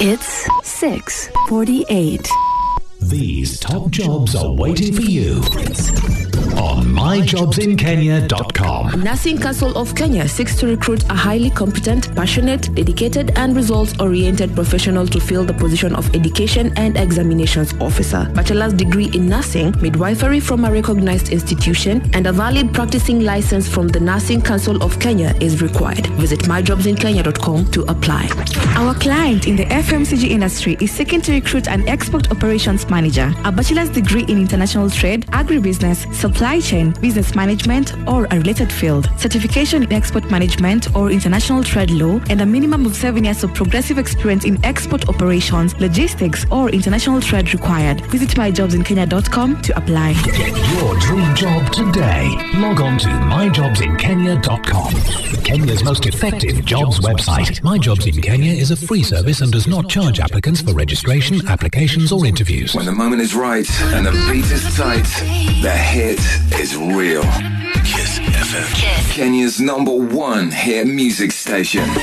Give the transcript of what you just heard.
It's 6:48. These top jobs are waiting for you on myjobsinkenya.com. Nursing Council of Kenya seeks to recruit a highly competent, passionate, dedicated, and results-oriented professional to fill the position of Education and Examinations Officer. Bachelor's degree in nursing, midwifery from a recognized institution, and a valid practicing license from the Nursing Council of Kenya is required. Visit myjobsinkenya.com to apply. Our client in the FMCG industry is seeking to recruit an export operations manager, a bachelor's degree in international trade, agribusiness, supply chain, business management, or a related field, certification in export management or international trade law, and a minimum of 7 years of progressive experience in export operations, logistics, or international trade required. Visit myjobsinkenya.com to apply. Get your dream job today. Log on to myjobsinkenya.com. Kenya's most effective jobs website. My Jobs in Kenya is a free service and does not charge applicants for registration, applications, or interviews. When the moment is right and the beat is tight, the hit is real. Kiss FM. Kenya's #1 hit music station.